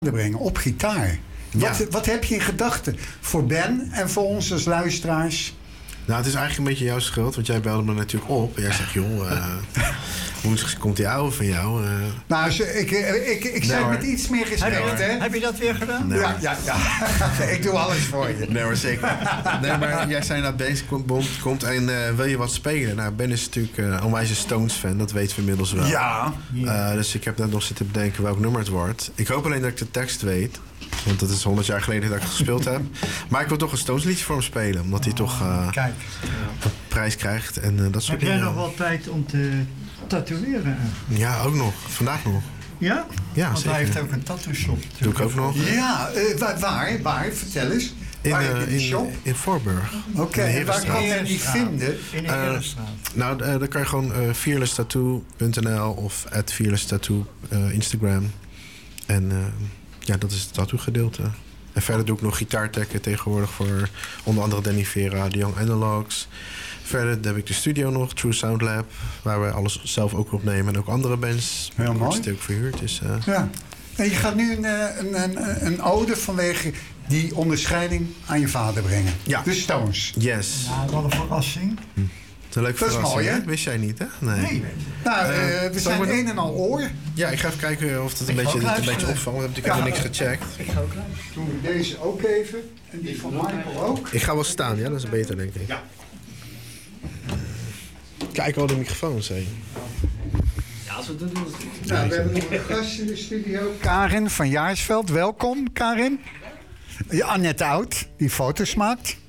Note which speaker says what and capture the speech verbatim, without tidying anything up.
Speaker 1: brengen op gitaar.
Speaker 2: Ja.
Speaker 1: Wat, wat heb je in gedachten voor Ben en voor ons als luisteraars?
Speaker 2: Nou, het is eigenlijk een beetje jouw schuld, want jij belde me natuurlijk op. En jij zegt, joh, uh, woensdag komt die oude van jou. Uh.
Speaker 1: Nou, ik, ik, ik, ik zei
Speaker 2: nee,
Speaker 1: met iets meer respect,
Speaker 3: heb, je,
Speaker 1: hè?
Speaker 3: heb je dat weer gedaan?
Speaker 2: Nee,
Speaker 1: ja, ja, ja. Ik doe alles voor je.
Speaker 2: Nee, maar zeker. Nee, maar jij zei dat deze komt, komt en uh, wil je wat spelen? Nou, Ben is natuurlijk uh, een onwijze Stones-fan, dat weten we inmiddels wel.
Speaker 1: Ja.
Speaker 2: Uh, dus ik heb net nog zitten bedenken welk nummer het wordt. Ik hoop alleen dat ik de tekst weet. Want dat is honderd jaar geleden dat ik het gespeeld heb. Maar ik wil toch een Stones liedje voor hem spelen. Omdat hij toch uh,
Speaker 3: Kijk.
Speaker 2: een prijs krijgt en uh, dat soort
Speaker 3: Heb
Speaker 2: dingen.
Speaker 3: jij nog wel tijd om te tatoeëren?
Speaker 2: Ja, ook nog. Vandaag nog.
Speaker 3: Ja?
Speaker 2: Ja,
Speaker 3: Want
Speaker 2: zeker.
Speaker 3: hij heeft ook een tattoo shop.
Speaker 2: Doe ik ook nog.
Speaker 1: Ja, uh, waar, waar? Waar? Vertel eens.
Speaker 2: In,
Speaker 1: waar
Speaker 2: uh,
Speaker 1: heb je die
Speaker 2: in,
Speaker 1: shop?
Speaker 2: in Voorburg.
Speaker 1: Oké, okay, en waar kan men die vinden?
Speaker 3: In de
Speaker 2: Uh,
Speaker 3: Herenstraat.
Speaker 2: nou, uh, dan kan je gewoon uh, fearless tattoo punt n l of at fearless tattoo uh, Instagram. En uh, ja, dat is het tattoo gedeelte. En verder doe ik nog gitaartekken tegenwoordig voor onder andere Danny Vera, The Young Analogs. Verder heb ik de studio nog, True Sound Lab, waar we alles zelf ook opnemen. En ook andere bands.
Speaker 1: Heel mooi.
Speaker 2: Het ook verhuurd. Dus, uh...
Speaker 1: Ja. En je gaat nu een, een, een, een ode vanwege die onderscheiding aan je vader brengen.
Speaker 2: Ja.
Speaker 1: De Stones.
Speaker 2: Yes.
Speaker 3: Ja, wat een verrassing.
Speaker 2: Hm. Dat is een leuke
Speaker 1: Dat is
Speaker 2: verrassing,
Speaker 1: mooi, hè?
Speaker 2: hè? Wist jij niet, hè? Nee.
Speaker 3: Nee.
Speaker 1: Nou, uh,
Speaker 2: Uh,
Speaker 1: we zijn
Speaker 2: maar-
Speaker 1: een en al oor.
Speaker 2: Ja, ik ga even kijken of het een
Speaker 3: Ik ga
Speaker 2: beetje,
Speaker 3: ook
Speaker 2: een
Speaker 3: luisteren.
Speaker 2: beetje opvalt. We hebben natuurlijk
Speaker 1: Ja.
Speaker 2: helemaal niks gecheckt.
Speaker 3: Ik ga ook luisteren.
Speaker 1: Doen we deze ook even. En die van Michael ook.
Speaker 2: Ik ga wel staan, ja? Dat is beter, denk ik.
Speaker 1: Ja.
Speaker 2: Kijk al de microfoons, hé.
Speaker 4: Ja, als we het doen, is het goed.
Speaker 1: Nou, we hebben nog een gast in de studio. Karin van Jaarsveld. Welkom, Karin. Ja, Annette Oud, die foto's maakt.